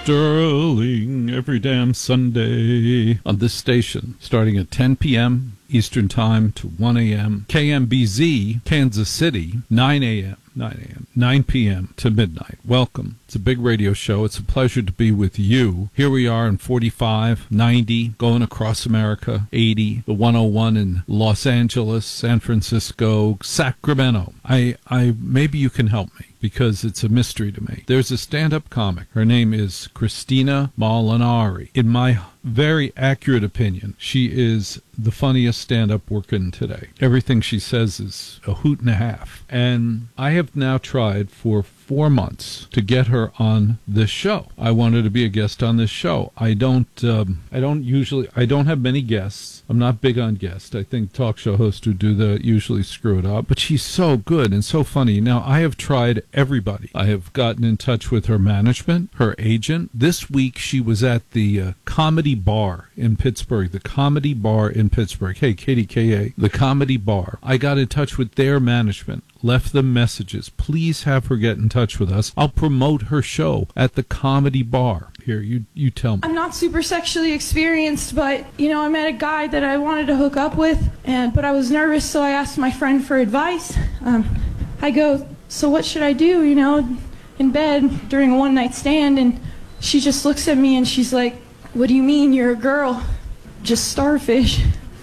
Sterling every damn Sunday on this station, starting at 10 p.m. Eastern Time to 1 a.m. KMBZ, Kansas City, 9 a.m., 9 p.m. to midnight. Welcome. It's a big radio show. It's a pleasure to be with you. Here we are in 45, 90, going across America, 80, the 101 in Los Angeles, San Francisco, Sacramento. I maybe you can help me, because it's a mystery to me. There's a stand-up comic. Her name is Christina Molinari. In my very accurate opinion, she is the funniest stand-up working today. Everything she says is a hoot and a half. And I have now tried for 4 months to get her on this show. I want her to be a guest on this show. I don't have many guests. I'm not big on guests. I think talk show hosts who do that usually screw it up. But she's so good and so funny. Now, I have tried everybody. I have gotten in touch with her management, her agent. This week, she was at the Comedy Bar in Pittsburgh. The Comedy Bar in Pittsburgh. Hey, KDKA, the Comedy Bar. I got in touch with their management, left them messages. Please have her get in touch with us. I'll promote her show at the Comedy Bar. Here, you tell me. I'm not super sexually experienced, but, I met a guy that I wanted to hook up with, but I was nervous, so I asked my friend for advice. I go, so what should I do, in bed during a one-night stand? And she just looks at me and she's like, what do you mean, you're a girl? Just starfish.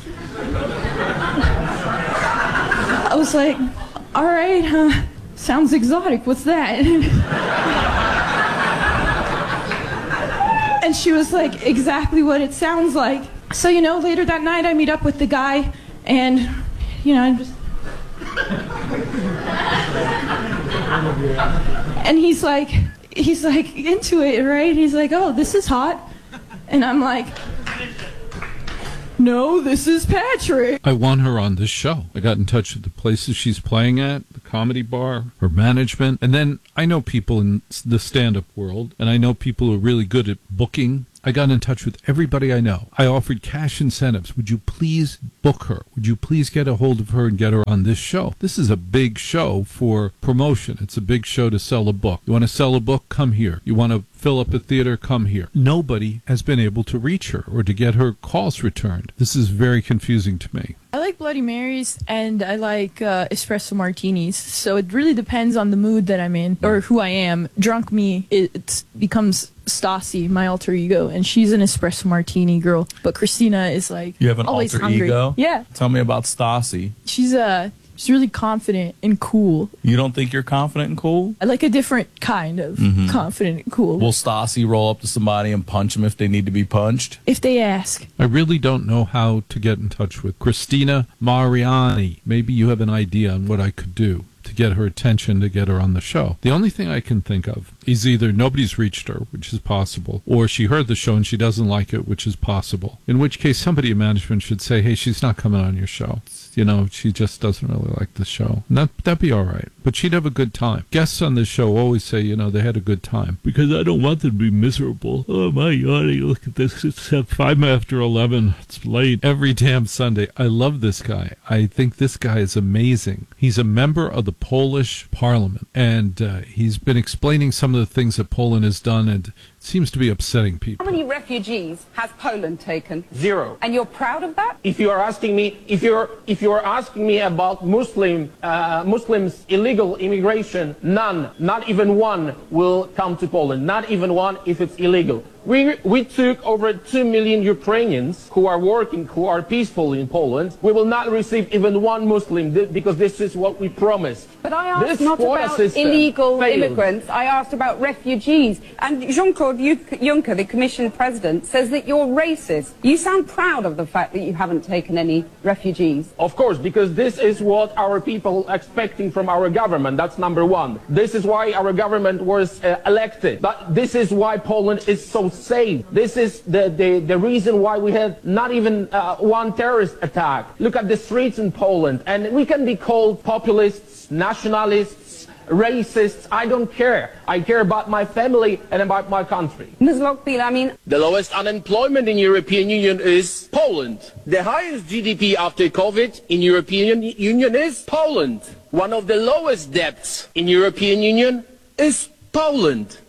I was like, all right, sounds exotic, what's that? And she was like, exactly what it sounds like. So, later that night I meet up with the guy, and, I'm just... And he's like into it, right? He's like, oh, this is hot. And I'm like, no, this is Patrick. I want her on this show. I got in touch with the places she's playing at, the Comedy Bar, her management. And then I know people in the stand-up world, and I know people who are really good at booking. I got in touch with everybody I know. I offered cash incentives. Would you please book her? Would you please get a hold of her and get her on this show? This is a big show for promotion. It's a big show to sell a book. You want to sell a book? Come here. You want to fill up a theater? Come here. Nobody has been able to reach her or to get her calls returned. This is very confusing to me. I like Bloody Marys and I like espresso martinis. So it really depends on the mood that I'm in or who I am. Drunk me, it becomes Stassi, my alter ego, and she's an espresso martini girl. But Christina is like you have an always alter hungry. Ego? Yeah. Tell me about Stassi. She's really confident and cool. You don't think you're confident and cool? I like a different kind of confident and cool. Will Stassi roll up to somebody and punch them if they need to be punched? If they ask. I really don't know how to get in touch with Christina Mariani. Maybe you have an idea on what I could do to get her attention, to get her on the show. The only thing I can think of is either nobody's reached her, which is possible, or she heard the show and she doesn't like it, which is possible. In which case, somebody in management should say, hey, she's not coming on your show. She just doesn't really like the show. And that'd be all right. But she'd have a good time. Guests on this show always say, they had a good time. Because I don't want them to be miserable. Oh, my God, look at this. It's 5 after 11. It's late. Every damn Sunday. I love this guy. I think this guy is amazing. He's a member of the Polish parliament. And he's been explaining some of the things that Poland has done, and seems to be upsetting people. How many refugees has Poland taken? 0. And you're proud of that? If you are asking me about Muslims illegal immigration, none, not even one will come to Poland. Not even one if it's illegal. We took over 2 million Ukrainians who are working, who are peaceful in Poland. We will not receive even one Muslim because this is what we promised. But I asked not about illegal immigrants. I asked about refugees. And Jean-Claude Juncker, the Commission President, says that you're racist. You sound proud of the fact that you haven't taken any refugees. Of course, because this is what our people are expecting from our government. That's number one. This is why our government was elected. But this is why Poland is so safe. This is the reason why we had not even one terrorist attack. Look at the streets in Poland, and we can be called populists, nationalists, racists. I don't care. I care about my family and about my country. Ms. Lockbeal, the lowest unemployment in European Union is Poland. The highest GDP after COVID in European Union is Poland. One of the lowest debts in European Union is Poland.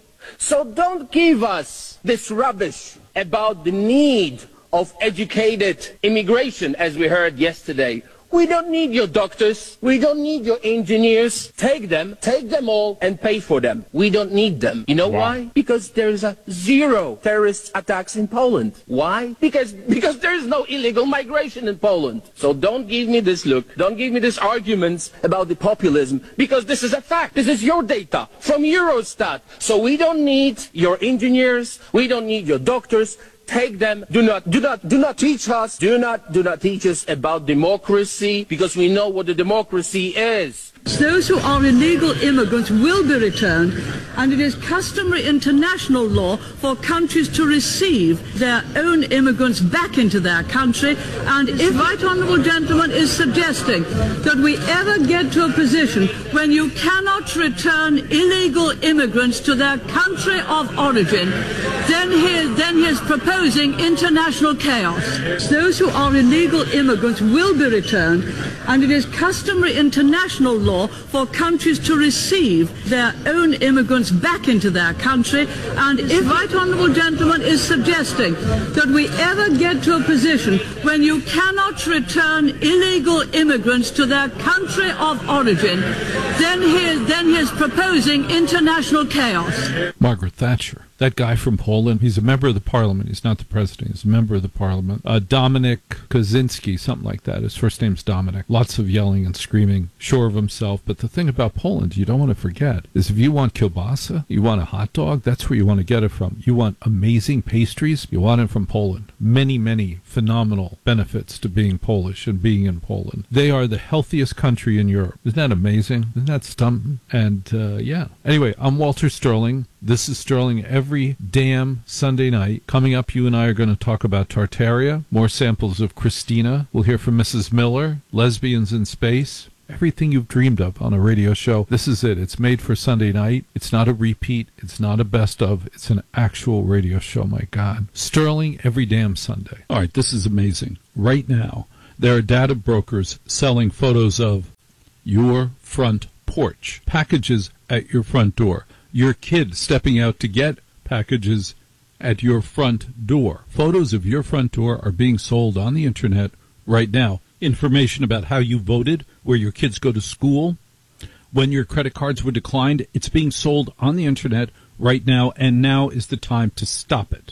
So don't give us this rubbish about the need of educated immigration, as we heard yesterday. We don't need your doctors. We don't need your engineers. Take them all, and pay for them. We don't need them. You know why? Because there's a zero terrorist attacks in Poland. Why? Because there is no illegal migration in Poland. So don't give me this look. Don't give me these arguments about the populism, because this is a fact. This is your data from Eurostat. So we don't need your engineers. We don't need your doctors. Take them. Do not teach us. Do not teach us about democracy, because we know what the democracy is. Those who are illegal immigrants will be returned, and it is customary international law for countries to receive their own immigrants back into their country. And if the right honourable gentleman is suggesting that we ever get to a position when you cannot return illegal immigrants to their country of origin, then he is proposing international chaos. Those who are illegal immigrants will be returned, and it is customary international law for countries to receive their own immigrants back into their country. And if the right honourable gentleman is suggesting that we ever get to a position when you cannot return illegal immigrants to their country of origin, then he is proposing international chaos. Margaret Thatcher. That guy from Poland, he's a member of the parliament. He's not the president. He's a member of the parliament. Dominik Kaczynski, something like that. His first name's Dominic. Lots of yelling and screaming, sure of himself. But the thing about Poland you don't want to forget is if you want kielbasa, you want a hot dog, that's where you want to get it from. You want amazing pastries, you want it from Poland. Many, many phenomenal benefits to being Polish and being in Poland. They are the healthiest country in Europe. Isn't that amazing? Isn't that stunning? And, yeah. Anyway, I'm Walter Sterling. This is Sterling every damn Sunday night. Coming up, you and I are going to talk about Tartaria, more samples of Christina. We'll hear from Mrs. Miller, lesbians in space. Everything you've dreamed of on a radio show. This is it. It's made for Sunday night. It's not a repeat. It's not a best of. It's an actual radio show, my God. Sterling every damn Sunday. All right, this is amazing. Right now, there are data brokers selling photos of your front porch, packages at your front door, your kid stepping out to get packages at your front door. Photos of your front door are being sold on the internet right now. Information about how you voted, where your kids go to school, when your credit cards were declined, it's being sold on the internet right now, and now is the time to stop it.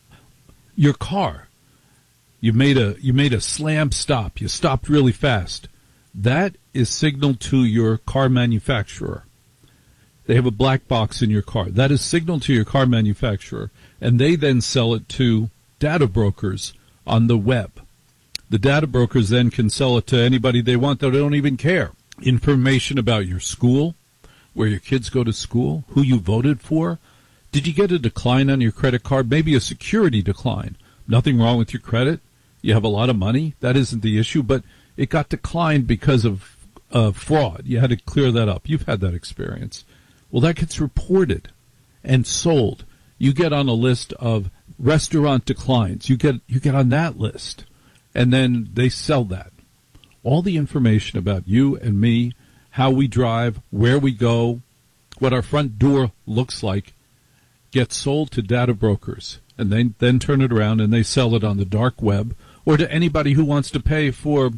Your car, you made a slam stop. You stopped really fast. That is signal to your car manufacturer. They have a black box in your car. That is signal to your car manufacturer, and they then sell it to data brokers on the web. The data brokers then can sell it to anybody they want that don't even care. Information about your school, where your kids go to school, who you voted for. Did you get a decline on your credit card? Maybe a security decline. Nothing wrong with your credit. You have a lot of money. That isn't the issue, but it got declined because of fraud. You had to clear that up. You've had that experience. Well, that gets reported and sold. You get on a list of restaurant declines. You get on that list, and then they sell that. All the information about you and me, how we drive, where we go, what our front door looks like, gets sold to data brokers, and they then turn it around and they sell it on the dark web or to anybody who wants to pay for,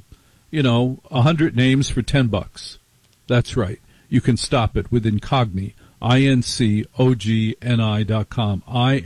100 names for $10. That's right. You can stop it with Incogni, INCOGNI.com,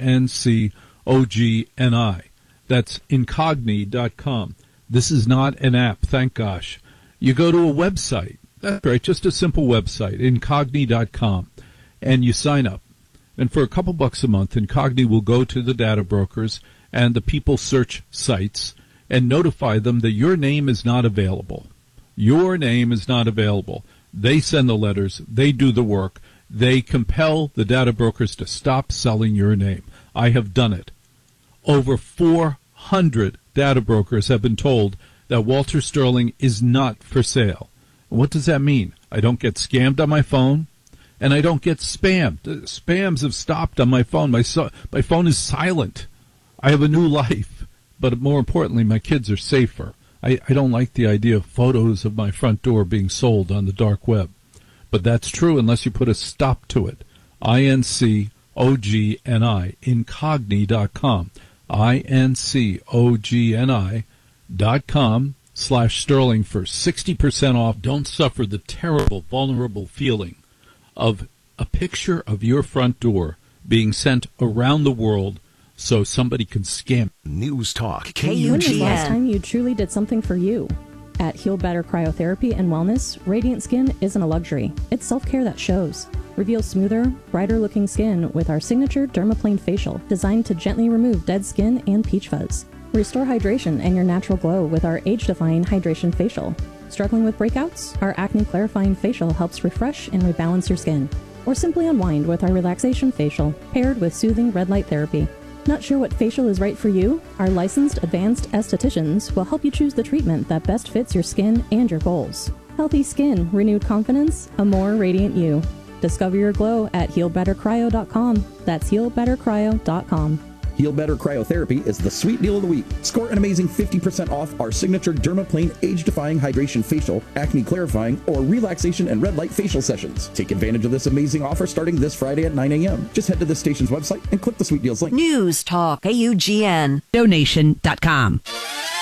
INCOGNI. That's Incogni.com. This is not an app, thank gosh. You go to a website, that's right, just a simple website, Incogni.com, and you sign up. And for a couple bucks a month, Incogni will go to the data brokers and the people search sites and notify them that your name is not available. Your name is not available. They send the letters. They do the work. They compel the data brokers to stop selling your name. I have done it. Over 400 data brokers have been told that Walter Sterling is not for sale. What does that mean? I don't get scammed on my phone, and I don't get spammed. Spams have stopped on my phone. My phone is silent. I have a new life. But more importantly, my kids are safer. I don't like the idea of photos of my front door being sold on the dark web. But that's true unless you put a stop to it. INCOGNI. INCOGNI, incogni.com, INCOGNI.com/Sterling for 60% off. Don't suffer the terrible, vulnerable feeling of a picture of your front door being sent around the world so somebody can scam. News Talk, KUGN. When was the last time you truly did something for you? At Heal Better Cryotherapy and Wellness, radiant skin isn't a luxury. It's self-care that shows. Reveal smoother, brighter-looking skin with our signature Dermaplane Facial, designed to gently remove dead skin and peach fuzz. Restore hydration and your natural glow with our age-defying Hydration Facial. Struggling with breakouts? Our Acne Clarifying Facial helps refresh and rebalance your skin. Or simply unwind with our Relaxation Facial, paired with soothing red light therapy. Not sure what facial is right for you? Our licensed advanced estheticians will help you choose the treatment that best fits your skin and your goals. Healthy skin, renewed confidence, a more radiant you. Discover your glow at healbettercryo.com. That's healbettercryo.com. Heal Better Cryotherapy is the sweet deal of the week. Score an amazing 50% off our signature Dermaplane Age-Defying Hydration Facial, Acne Clarifying, or Relaxation and Red Light Facial sessions. Take advantage of this amazing offer starting this Friday at 9 a.m. Just head to the station's website and click the Sweet Deals link. News Talk, KUGN. Donation.com.